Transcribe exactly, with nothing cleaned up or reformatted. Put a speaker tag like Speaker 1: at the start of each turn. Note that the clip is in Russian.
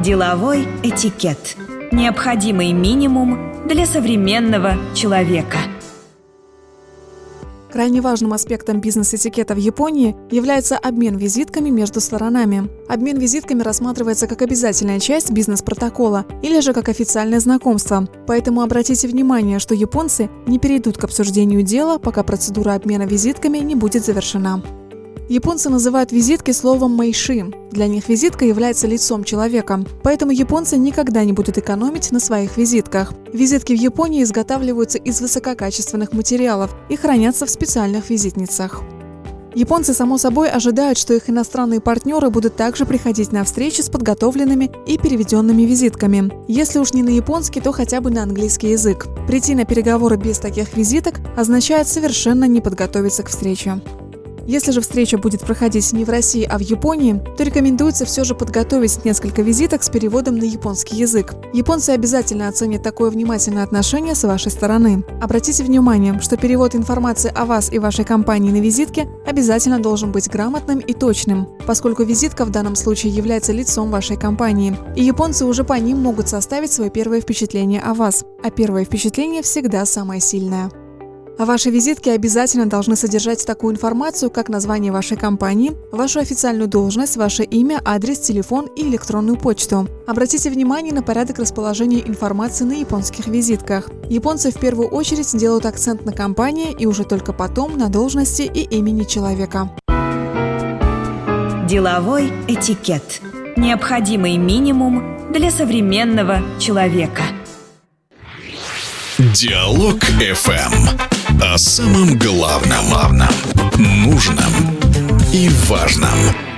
Speaker 1: Деловой этикет. Необходимый минимум для современного человека.
Speaker 2: Крайне важным аспектом бизнес-этикета в Японии является обмен визитками между сторонами. Обмен визитками рассматривается как обязательная часть бизнес-протокола или же как официальное знакомство. Поэтому обратите внимание, что японцы не перейдут к обсуждению дела, пока процедура обмена визитками не будет завершена. Японцы называют визитки словом «мэйши». Для них визитка является лицом человека, поэтому японцы никогда не будут экономить на своих визитках. Визитки в Японии изготавливаются из высококачественных материалов и хранятся в специальных визитницах. Японцы, само собой, ожидают, что их иностранные партнеры будут также приходить на встречи с подготовленными и переведенными визитками. Если уж не на японский, то хотя бы на английский язык. Прийти на переговоры без таких визиток означает совершенно не подготовиться к встрече. Если же встреча будет проходить не в России, а в Японии, то рекомендуется все же подготовить несколько визиток с переводом на японский язык. Японцы обязательно оценят такое внимательное отношение с вашей стороны. Обратите внимание, что перевод информации о вас и вашей компании на визитке обязательно должен быть грамотным и точным, поскольку визитка в данном случае является лицом вашей компании, и японцы уже по ним могут составить свое первое впечатление о вас, а первое впечатление всегда самое сильное. А ваши визитки обязательно должны содержать такую информацию, как название вашей компании, вашу официальную должность, ваше имя, адрес, телефон и электронную почту. Обратите внимание на порядок расположения информации на японских визитках. Японцы в первую очередь делают акцент на компании и уже только потом на должности и имени человека.
Speaker 1: Деловой этикет. Необходимый минимум для современного человека.
Speaker 3: Диалог эф эм. О самом главном, главном, нужном и важном.